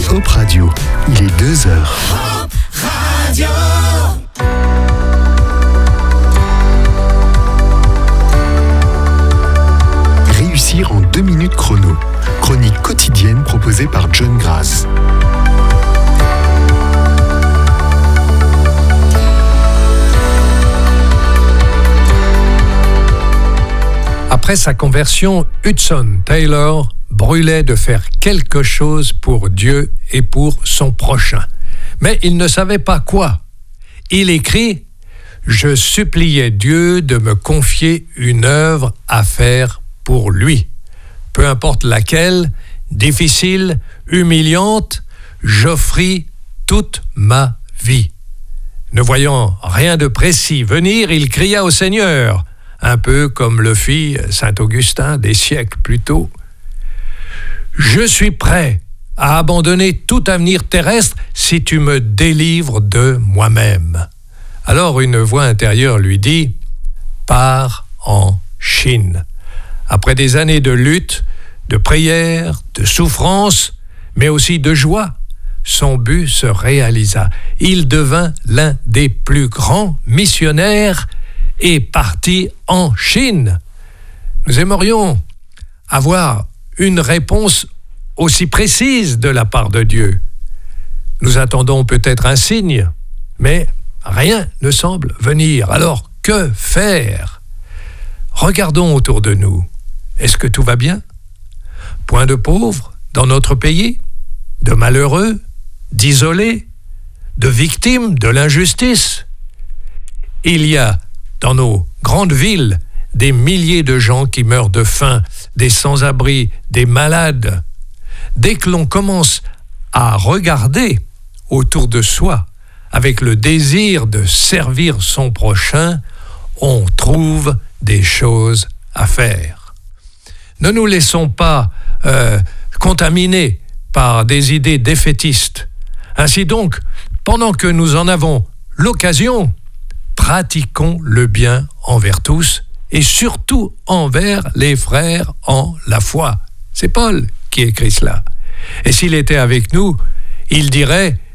Hop Radio. Il est 2h. Hop Radio. Réussir en 2 minutes chrono. Chronique quotidienne proposée par John Grass. Après sa conversion, Hudson Taylor brûlait de faire quelque chose pour Dieu et pour son prochain. Mais il ne savait pas quoi. Il écrit « Je suppliais Dieu de me confier une œuvre à faire pour lui. Peu importe laquelle, difficile, humiliante, j'offris toute ma vie. » Ne voyant rien de précis venir, il cria au Seigneur, un peu comme le fit saint Augustin des siècles plus tôt. « Je suis prêt à abandonner tout avenir terrestre si tu me délivres de moi-même. » Alors une voix intérieure lui dit « Pars en Chine. » Après des années de lutte, de prière, de souffrance, mais aussi de joie, son but se réalisa. Il devint l'un des plus grands missionnaires et partit en Chine. Nous aimerions avoir une réponse aussi précise de la part de Dieu. Nous attendons peut-être un signe, mais rien ne semble venir. Alors, que faire ? Regardons autour de nous. Est-ce que tout va bien ? Point de pauvres dans notre pays ? De malheureux ? D'isolés ? De victimes de l'injustice ? Il y a dans nos grandes villes des milliers de gens qui meurent de faim, des sans-abri, des malades. Dès que l'on commence à regarder autour de soi avec le désir de servir son prochain, on trouve des choses à faire. Ne nous laissons pas contaminer par des idées défaitistes. Ainsi donc, pendant que nous en avons l'occasion, pratiquons le bien envers tous et surtout envers les frères en la foi. C'est Paul qui écrit cela. Et s'il était avec nous, il dirait